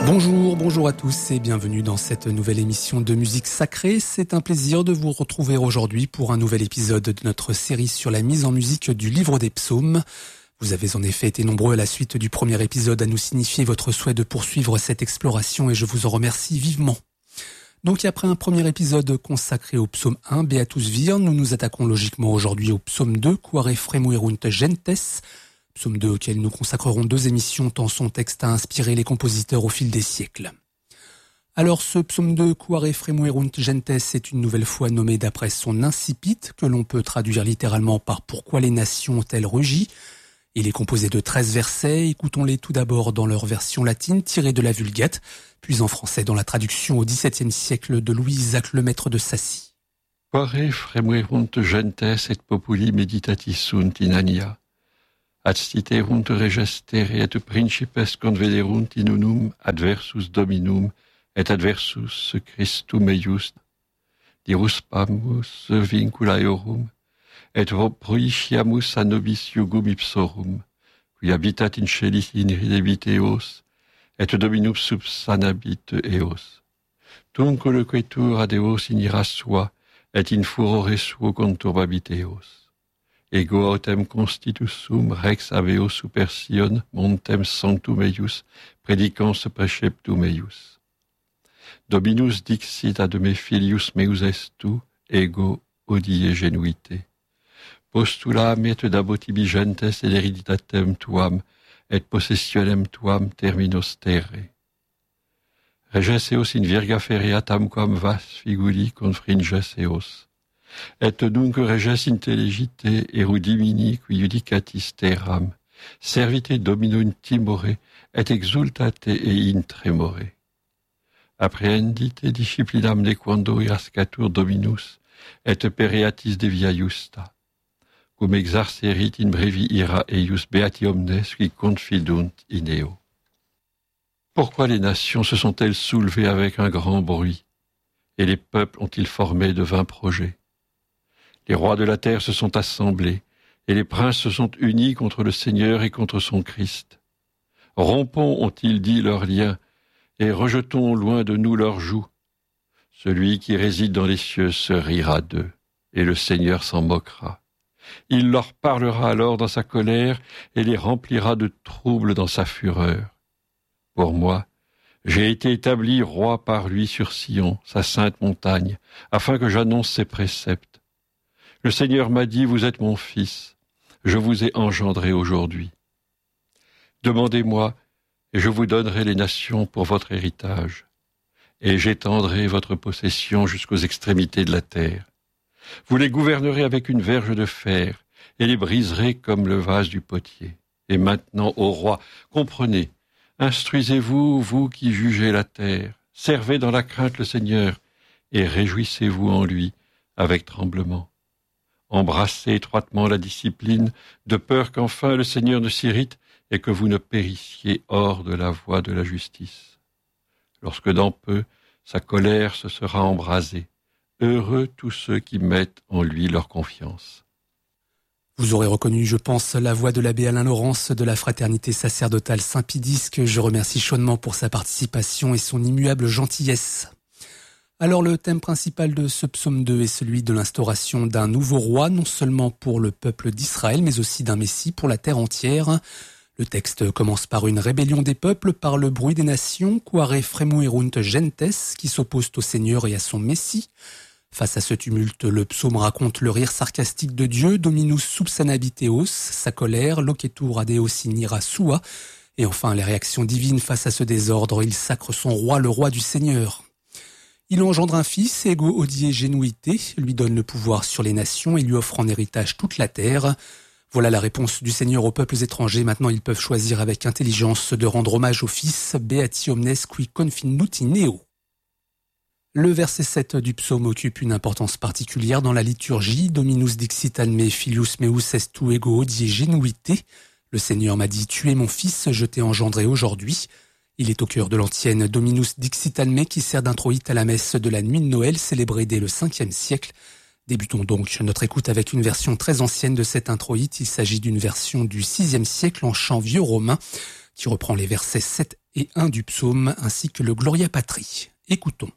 Bonjour à tous et bienvenue dans cette nouvelle émission de musique sacrée. C'est un plaisir de vous retrouver aujourd'hui pour un nouvel épisode de notre série sur la mise en musique du livre des psaumes. Vous avez en effet été nombreux à la suite du premier épisode à nous signifier votre souhait de poursuivre cette exploration et je vous en remercie vivement. Donc après un premier épisode consacré au psaume 1, Beatus Vir, nous nous attaquons logiquement aujourd'hui au psaume 2, Quare fremuerunt gentes, psaume 2 auquel nous consacrerons 2 émissions tant son texte a inspiré les compositeurs au fil des siècles. Alors ce psaume 2, Quare fremuerunt gentes, est une nouvelle fois nommé d'après son incipit, que l'on peut traduire littéralement par « Pourquoi les nations ont-elles rugi ?» Il est composé de 13 versets, écoutons-les tout d'abord dans leur version latine tirée de la Vulgate, puis en français dans la traduction au XVIIe siècle de Louis-Isaac Lemaître de Sassy. Quare fremuerunt gentes et populi meditatis sunt in ania. Adstiterunt regestere et principes convederunt in unum adversus Dominum et adversus Christum eius. Diruspamus vinculaeorum et proiciamus a nobis iugum ipsorum, qui habitat in celis in redebit eos, et Dominum subsanabit eos. Tunc loquetur ad eos in ira sua, et in furore suo conturbabit eos. Ego autem constitusum rex aveo supersion montem sanctum eius, predicans preceptum eius. Dominus dixit ad me filius meus estu, ego odie genuite. Postulam et dabotibi gentes et hereditatem tuam, et possessionem tuam terminos terre. Reges eos in virga fereatam quam vas figuli confringes eos. Et nunc reges intelligite erudimini qui judicatis terram, servite Domino in timore, et exultate e in tremore. Apprehendite disciplinam nequando irascatur Dominus, et pereatis de via justa. Cum exarcerit in brevi ira eius beati omnes qui confidunt in eo. Pourquoi les nations se sont-elles soulevées avec un grand bruit, et les peuples ont-ils formé de vains projets? Les rois de la terre se sont assemblés, et les princes se sont unis contre le Seigneur et contre son Christ. Rompons, ont-ils dit, leurs liens, et rejetons loin de nous leurs joues. Celui qui réside dans les cieux se rira d'eux, et le Seigneur s'en moquera. Il leur parlera alors dans sa colère, et les remplira de troubles dans sa fureur. Pour moi, j'ai été établi roi par lui sur Sion, sa sainte montagne, afin que j'annonce ses préceptes. Le Seigneur m'a dit, vous êtes mon fils, je vous ai engendré aujourd'hui. Demandez-moi, et je vous donnerai les nations pour votre héritage, et j'étendrai votre possession jusqu'aux extrémités de la terre. Vous les gouvernerez avec une verge de fer, et les briserez comme le vase du potier. Et maintenant, ô roi, comprenez, instruisez-vous, vous qui jugez la terre, servez dans la crainte le Seigneur, et réjouissez-vous en lui avec tremblement. Embrassez étroitement la discipline, de peur qu'enfin le Seigneur ne s'irrite et que vous ne périssiez hors de la voie de la justice. Lorsque dans peu, sa colère se sera embrasée, heureux tous ceux qui mettent en lui leur confiance. Vous aurez reconnu, je pense, la voix de l'abbé Alain Laurence de la Fraternité sacerdotale Saint-Pidis, que je remercie chaudement pour sa participation et son immuable gentillesse. Alors le thème principal de ce psaume 2 est celui de l'instauration d'un nouveau roi, non seulement pour le peuple d'Israël, mais aussi d'un Messie pour la terre entière. Le texte commence par une rébellion des peuples, par le bruit des nations, Quare fremuerunt gentes, qui s'opposent au Seigneur et à son Messie. Face à ce tumulte, le psaume raconte le rire sarcastique de Dieu, Dominus subsanabit eos, sa colère, loquetur ad eos in ira sua, et enfin les réactions divines face à ce désordre, il sacre son roi, le roi du Seigneur. Il engendre un fils, ego odie genuite, lui donne le pouvoir sur les nations et lui offre en héritage toute la terre. Voilà la réponse du Seigneur aux peuples étrangers. Maintenant, ils peuvent choisir avec intelligence de rendre hommage au Fils, Beati omnes qui confinut in eo. Le verset 7 du psaume occupe une importance particulière dans la liturgie. Dominus dixit ad me filius meus estu ego odie genuite. Le Seigneur m'a dit, tu es mon fils, je t'ai engendré aujourd'hui. Il est au cœur de l'antienne Dominus dixit ad me qui sert d'introïte à la messe de la nuit de Noël célébrée dès le 5e siècle. Débutons donc notre écoute avec une version très ancienne de cet introïte. Il s'agit d'une version du 6e siècle en chant vieux romain qui reprend les versets 7 et un du psaume ainsi que le Gloria Patri. Écoutons.